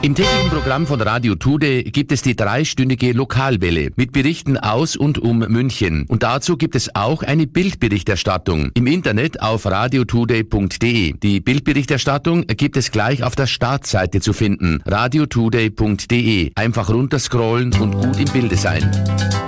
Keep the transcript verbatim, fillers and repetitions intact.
Im täglichen Programm von Radio Today gibt es die dreistündige Lokalwelle mit Berichten aus und um München. Und dazu gibt es auch eine Bildberichterstattung im Internet auf radiotoday punkt de. Die Bildberichterstattung gibt es gleich auf der Startseite zu finden, radiotoday punkt de. Einfach runterscrollen und gut im Bilde sein.